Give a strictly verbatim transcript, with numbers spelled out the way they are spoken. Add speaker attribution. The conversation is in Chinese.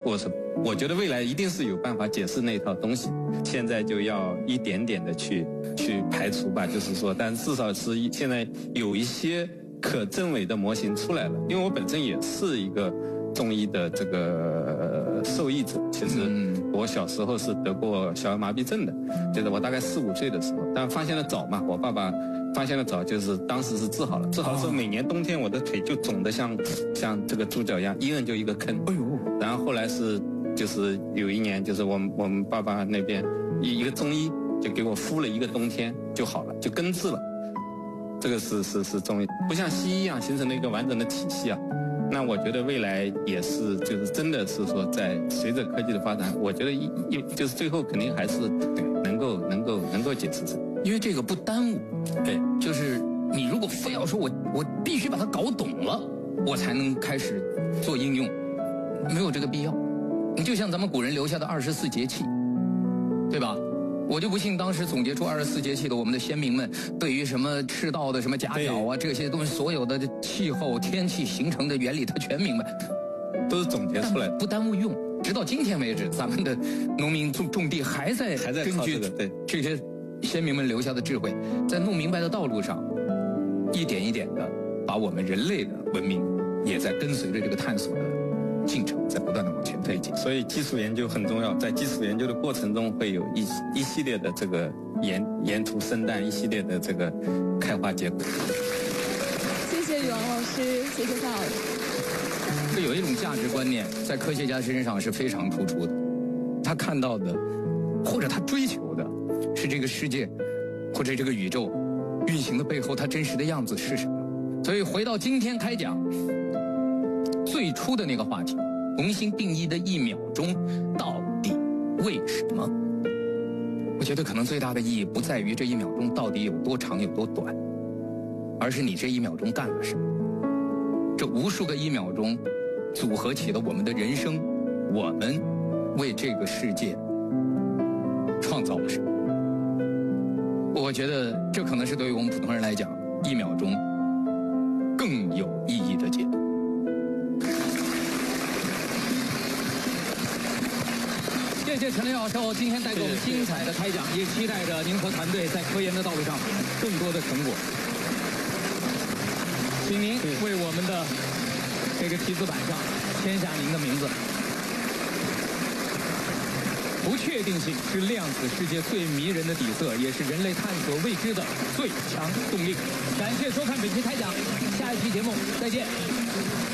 Speaker 1: 过程。我觉得未来一定是有办法解释那套东西，现在就要一点点的去去排除吧，就是说，但至少是现在有一些可证伪的模型出来了。因为我本身也是一个中医的这个受益者，其实我小时候是得过小儿麻痹症的，就是我大概四五岁的时候，但发现的早嘛，我爸爸发现的早，就是当时是治好了，治好之后每年冬天我的腿就肿得像像这个猪脚一样，一摁就一个坑。哎呦！然后后来是就是有一年，就是我们我们爸爸那边一一个中医就给我敷了一个冬天就好了，就根治了。这个是是是中医，不像西医一样形成了一个完整的体系啊。那我觉得未来也是，就是真的是说，在随着科技的发展，我觉得一一就是最后肯定还是能够能够能够解释这，
Speaker 2: 因为这个不耽误。对，就是你如果非要说我我必须把它搞懂了，我才能开始做应用，没有这个必要。你就像咱们古人留下的二十四节气，对吧？我就不信当时总结出二十四节气的我们的先民们，对于什么赤道的什么夹角啊这些东西，所有的气候天气形成的原理，他全明白，
Speaker 1: 都是总结出来的，
Speaker 2: 不耽误用。直到今天为止，咱们的农民种种地还在
Speaker 1: 还在
Speaker 2: 根据
Speaker 1: 对
Speaker 2: 这些先民们留下的智慧，在弄明白的道路上，一点一点的把我们人类的文明也在跟随着这个探索的进程在不断的往前推进。
Speaker 1: 所以基础研究很重要，在基础研究的过程中会有一一系列的这个沿沿途生诞，一系列的这个开花结果。
Speaker 3: 谢谢宇王老师，谢谢夏老师。
Speaker 2: 这有一种价值观念在科学家身上是非常突出的，他看到的或者他追求的是这个世界或者这个宇宙运行的背后它真实的样子是什么。所以回到今天开讲最初的那个话题，重新定义的一秒钟到底为什么？我觉得可能最大的意义不在于这一秒钟到底有多长有多短，而是你这一秒钟干了什么。这无数个一秒钟组合起了我们的人生，我们为这个世界创造了什么。我觉得这可能是对于我们普通人来讲，一秒钟更有意义的解读。谢谢陈立教授今天带给我们精彩的开讲，也期待着您和团队在科研的道路上更多的成果。请您为我们的这个题字板上签下您的名字。不确定性是量子世界最迷人的底色，也是人类探索未知的最强动力。感谢收看本期开讲，下一期节目再见。